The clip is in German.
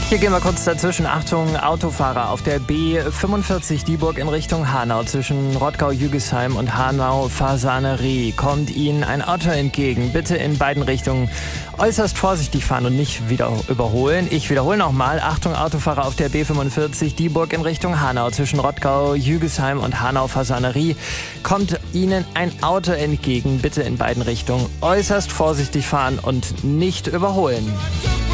Hier gehen wir kurz dazwischen. Achtung, Autofahrer auf der B45 Dieburg in Richtung Hanau. Zwischen Rottgau-Jügesheim und Hanau-Fasanerie kommt Ihnen ein Auto entgegen. Bitte in beiden Richtungen äußerst vorsichtig fahren und nicht wieder überholen. Ich wiederhole nochmal. Achtung, Autofahrer auf der B45 Dieburg in Richtung Hanau. Zwischen Rottgau-Jügesheim und Hanau-Fasanerie kommt Ihnen ein Auto entgegen. Bitte in beiden Richtungen äußerst vorsichtig fahren und nicht überholen.